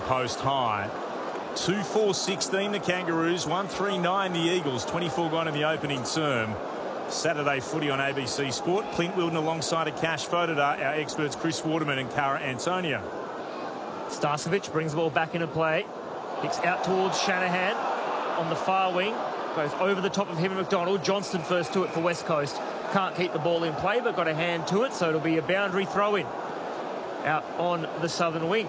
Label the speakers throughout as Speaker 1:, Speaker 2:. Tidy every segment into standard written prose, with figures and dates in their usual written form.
Speaker 1: post high. 2-4-16 the Kangaroos, 1-3-9 the Eagles, 24 gone in the opening term. Saturday footy on ABC Sport. Clint Wilden alongside a cash photo, our experts Chris Waterman and Cara Antonio.
Speaker 2: Starcevic brings the ball back into play. Kicks out towards Shanahan on the far wing. Goes over the top of him and McDonald. Johnston first to it for West Coast. Can't keep the ball in play, but got a hand to it, so it'll be a boundary throw-in out on the southern wing.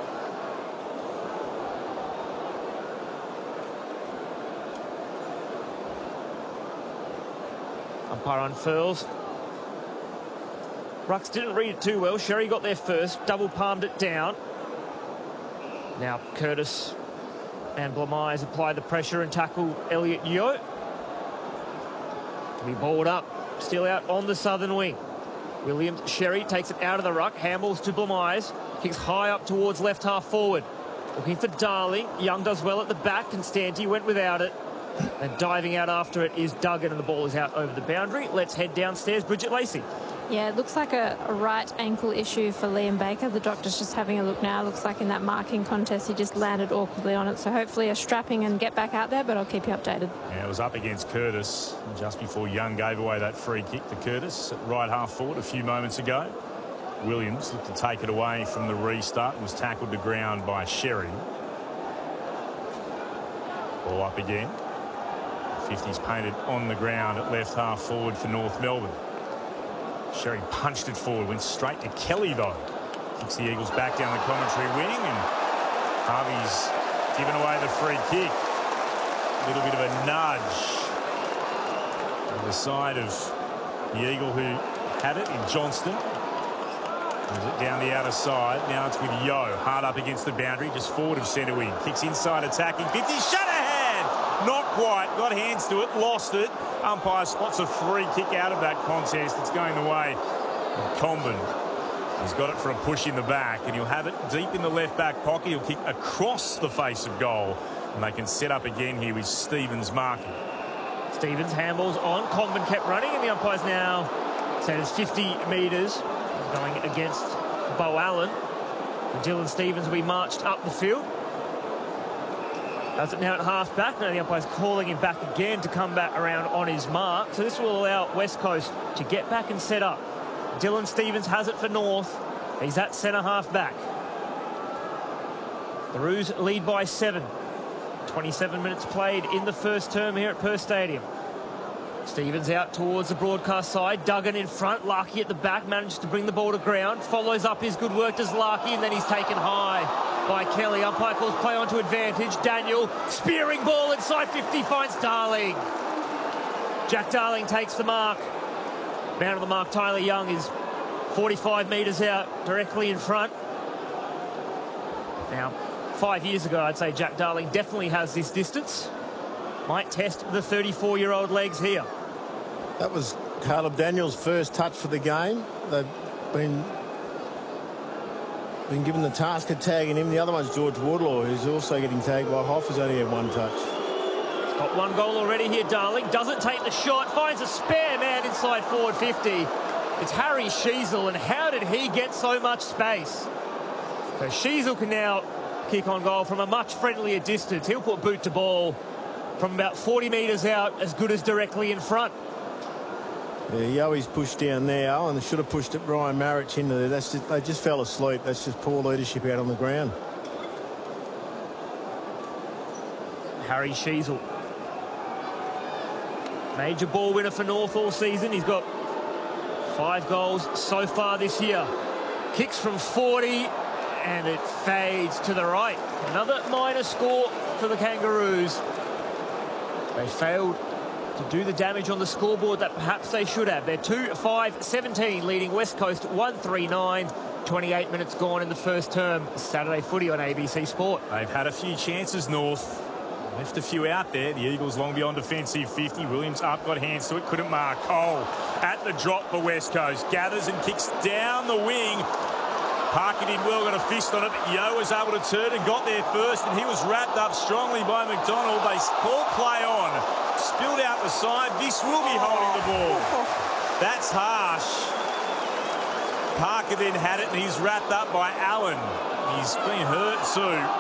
Speaker 2: Umpire unfurls. Rucks didn't read it too well. Sherry got there first, double palmed it down. Now Curtis and Blamise apply the pressure and tackle Elliot Yeo. We balled up, still out on the southern wing. Williams, Sherry takes it out of the ruck, handballs to Blamise, kicks high up towards left half forward. Looking for Darling. Young does well at the back, and Stanty went without it. And diving out after it is Duggan, and the ball is out over the boundary. Let's head downstairs. Bridget Lacey.
Speaker 3: Yeah, it looks like a right ankle issue for Liam Baker. The doctor's just having a look now. Looks like in that marking contest he just landed awkwardly on it. So hopefully a strapping and get back out there, but I'll keep you updated.
Speaker 1: Yeah, it was up against Curtis just before Young gave away that free kick to Curtis at right half forward a few moments ago. Williams looked to take it away from the restart and was tackled to ground by Sherry. Ball up again. 50's painted on the ground at left half forward for North Melbourne. Sherry punched it forward, went straight to Kelly though. Kicks the Eagles back down the commentary wing, and Harvey's given away the free kick. A little bit of a nudge on the side of the Eagle who had it in Johnston. Moves it down the outer side. Now it's with Yeo, hard up against the boundary, just forward of centre wing. Kicks inside attacking 50. Shanahan! Not quite. Got hands to it, lost it. Umpire spots a free kick out of that contest. It's going the way of Comben. He's got it for a push in the back, and he'll have it deep in the left back pocket. He'll kick across the face of goal, and they can set up again here with Stevens marking.
Speaker 2: Stevens handballs on. Comben kept running, and the umpire's now said it's 50 metres going against Beau Allen. And Dylan Stevens will be marched up the field. Does it now at half back. Now the umpire's calling him back again to come back around on his mark. So this will allow West Coast to get back and set up. Dylan Stevens has it for North. He's at centre half back. The Roos lead by 7. 27 minutes played in the first term here at Perth Stadium. Stevens out towards the broadcast side. Duggan in front. Larkey at the back. Manages to bring the ball to ground. Follows up his good work, does Larkey, and then he's taken high by Kelly. Umpire calls play on to advantage. Daniel, spearing ball inside 50, finds Darling. Jack Darling takes the mark. Man of the mark, Tyler Young, is 45 metres out, directly in front. Now, 5 years ago, I'd say Jack Darling definitely has this distance. Might test the 34-year-old legs here.
Speaker 4: That was Caleb Daniels' first touch for the game. They've been given the task of tagging him. The other one's George Wardlaw, who's also getting tagged by Hoff, who's only had one touch.
Speaker 2: He's got one goal already here, Darling. Doesn't take the shot, finds a spare man inside forward 50. It's Harry Sheasel, and how did he get so much space? So Sheasel can now kick on goal from a much friendlier distance. He'll put boot to ball from about 40 metres out, as good as directly in front.
Speaker 4: Yeah, Yoey's pushed down now, and they should have pushed it Ryan Marich into there. They just fell asleep. That's just poor leadership out on the ground.
Speaker 2: Harry Sheasel, major ball winner for North all season. He's got 5 goals so far this year. Kicks from 40, and it fades to the right. Another minor score for the Kangaroos. They failed to do the damage on the scoreboard that perhaps they should have. They're 2-5-17, leading West Coast 1-3-9. 28 minutes gone in the first term. Saturday footy on ABC Sport.
Speaker 1: They've had a few chances, North. Left a few out there. The Eagles long beyond defensive 50. Williams up, got hands to it, couldn't mark. Cole at the drop for West Coast. Gathers and kicks down the wing. Parker did well, got a fist on it, but Yeo was able to turn and got there first, and he was wrapped up strongly by McDonald. They call play on. Spilled out the side. This will be holding the ball. That's harsh. Parker then had it, and he's wrapped up by Allen. He's been hurt too.